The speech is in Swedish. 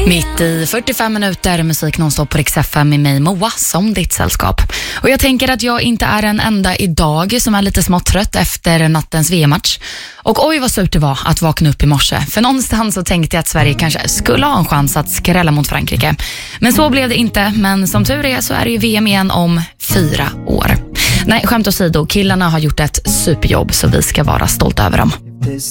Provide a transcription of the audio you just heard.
Mitt i 45 minuter musik nonstop på Rix FM med mig Moa som ditt sällskap. Och jag tänker att jag inte är den enda idag som är lite smått trött efter nattens VM-match. Och oj vad surt det var att vakna upp i morse. För någonstans så tänkte jag att Sverige kanske skulle ha en chans att skrälla mot Frankrike. Men så blev det inte. Men som tur är så är det ju VM igen om 4 år. Nej, skämt åsido, killarna har gjort ett superjobb så vi ska vara stolta över dem.